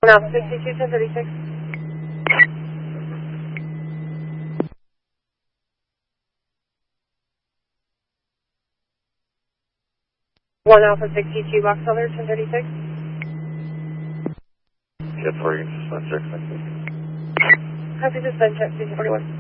Alpha 62, 1036. 1 Alpha 62, box color, 1036. Jet 4, you can suspend check. Copy, suspend check, 241.